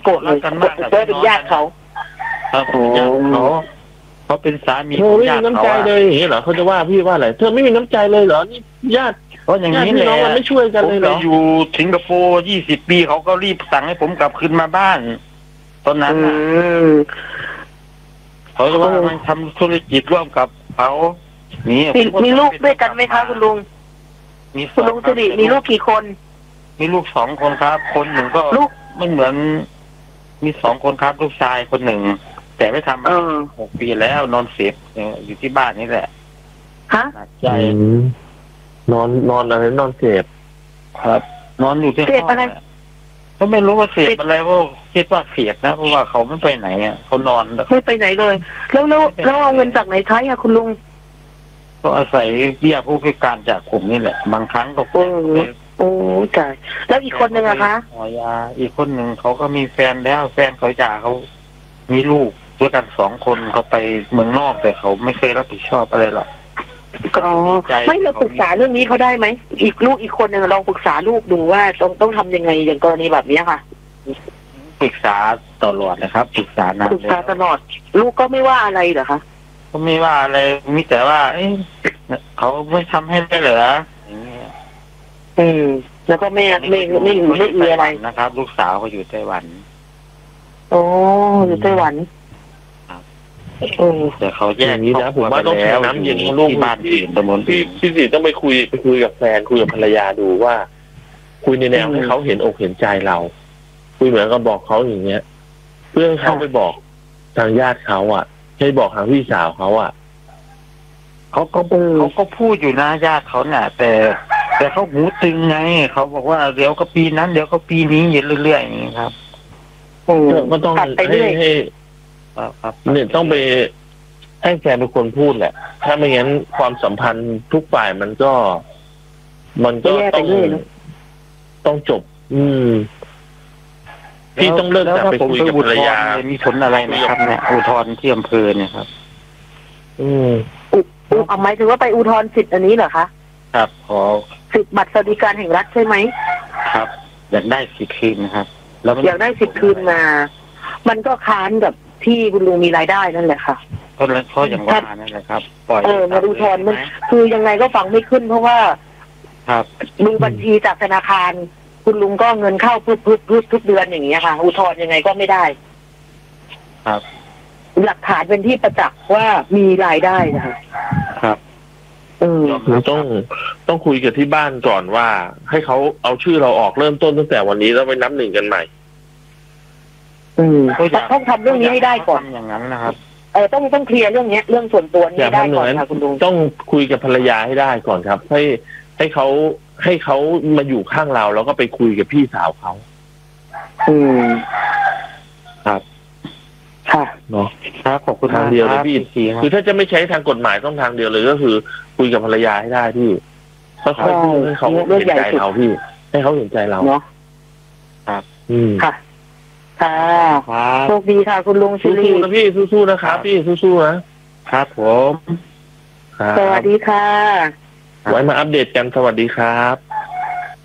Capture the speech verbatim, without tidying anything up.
โกรธเลยกันมากเพราะเป็นญาติเขาครับญาติเขาเขาเป็นสามีเธอไม่มีน้ำใจเลยอย่างนี้เหรอเขาจะว่าพี่ว่าอะไรเธอไม่มีน้ำใจเลยเหรอนี่ญาติเพราะอย่างนี้แหละมันไม่ช่วยกันเลยเหรอผมไปอยู่สิงคโปร์ยี่สิบปีเขาก็รีบสั่งให้ผมกลับคืนมาบ้านตอนนั้นเขาจะว่ามันทำธุรกิจร่วมกับเขานี่มีลูกด้วยกันไหมคะคุณลุงมีคุณลุงสิริมีลูกกี่คนมีลูกสองคนครับคนหนึ่งก็ลูกไม่เหมือนมีสองคนครับลูกชายคนหนึ่งแต่ไม่ทำมาหกปีแล้วนอนเสพอยู่ที่บ้านนี่แหละฮะใจนอนนอนอะไรนอนเสพครับ นอนอยู่ที่ห้องก็ไม่รู้ว่าเสพอะไรว่าคิดว่าเสียดนะเพราะว่าเขาไม่ไปไหนอ่ะเขานอนไม่ไปไหนเลยแล้วแล้วแล้วเอาเงินจากไหนใช้อะคุณลุงก็อาศัยเบี้ยผู้พิการจากกลุ่มนี่แหละบางครั้งก็โอ้โอ้จ่ายแล้วอีกคนหนึ่งอะคะหอยาอีกคนหนึ่งเขาก็มีแฟนแล้วแฟนเขาจ่าเขามีลูกด้วยกันสองคนเขาไปเมืองนอกแต่เขาไม่เคยรับผิดชอบอะไรหรอกอ๋อไม่เราปรึกษาเรื่องนี้เขาได้ไหมอีกลูกอีกคนหนึ่งลองปรึกษาลูกดูว่าต้องต้องทำยังไงอย่างกรณีแบบนี้ค่ะปรึกษาตลอดนะครับปรึกษานานปรึกษาตลอดลูกก็ไม่ว่าอะไรเหรอคะก็ไม่ว่าอะไรมีแต่ว่าเอ้เขาไม่ทำให้ได้เหรออย่างเงี้ยอืมแล้วก็ไม่ไม่ไม่ไม่มีอะไรนะครับลูกสาวเขาอยู่ไต้หวันโอ้อยู่ไต้หวันแต่เขาแยกนี้นะผมว่าต้องแช่น้ำเย็นลูกบ้านอื่นตะมนพี่พี่สิต้องไปคุยไปคุยกับแฟนคุยกับภรรยาดูว่าคุยในแนวให้เขาเห็นอกเห็นใจเราคุยเหมือนกับบอกเขาอย่างเงี้ยเพื่อให้เขาไปบอกทางญาติเขาอ่ะให้บอกทางพี่สาวเขาอ่ะเขาก็เขาก็พูดอยู่นะญาติเขาเนี่ยแต่แต่เขาหูตึงไงเขาบอกว่าเดี๋ยวก็ปีนั้นเดี๋ยวก็ปีนี้อยู่เรื่อยๆอย่างนี้ครับก็ต้องให้ให้เนี่ยต้องไปให้แฟนเป็นคนพูดแหละถ้าไม่งั้นความสัมพันธ์ทุกฝ่ายมันก็มันก็ต้องต้องจบ อืมพี่ต้องเลิกกลับไปคุยกับภรรยามีผลอะไรไหมครับเนี่ยอุทธรณ์ที่อำเภอเนี่ยครับอืมเอาหมายถึงว่าไปอุทธรณ์สิทธิ์อันนี้เหรอคะครับขอสิทธิ์บัตรสวัสดิการแห่งรัฐใช่ไหมครับอยากได้สิทธิ์คืนนะครับอยากได้สิทธิ์คืนมามันก็ค้านกับที่คุณลุงมีรายได้นั่นแหละค่ะก็เลยข้ออย่างว่านั่นแหละครับปล่อยเออมาอุทธรณ์มันคือยังไงก็ฟังไม่ขึ้นเพราะว่าครับดูบัญชีจากธนาคารคุณลุงก็เงินเข้าพึบพึบพึบทุกเดือนอย่างเงี้ยค่ะอุทธรณ์ยังไงก็ไม่ได้ครับหลักฐานเป็นที่ประจักษ์ว่ามีรายได้นะคะครับเออต้องต้องคุยกับที่บ้านก่อนว่าให้เขาเอาชื่อเราออกเริ่มต้นตั้งแต่วันนี้แล้วไปนับหนึ่งกันใหม่อืมต้องทำเรื่องนี้ให้ได้ก่อนอย่างนั้นนะครับเออต้องต้องเคลียร์เรื่องนี้เรื่องส่วนตัวนี้ได้ก่อนค่ะคุณลุงต้องคุยกับภรรยาให้ได้ก่อนครับให้ให้เขาให้เขามาอยู่ข้างเราแล้วก็ไปคุยกับพี่สาวเขาอืมครับค่ะเนาะครับขอบคุณทางเดียวเลยพี่คือถ้าจะไม่ใช้ทางกฎหมายต้องทางเดียวเลยก็คือคุยกับภรรยาให้ได้พี่ค่อยๆพูดให้เขาเห็นใจเราพี่ให้เขาเห็นใจเราเนาะครับอืมค่ะค่ะโชคดีค่ะคุณลุงสู้ๆนะพี่สู้ๆนะครับพี่สู้ๆนะครับผมสวัสดีค่ะไว้มาอัปเดตกันสวัสดีครับ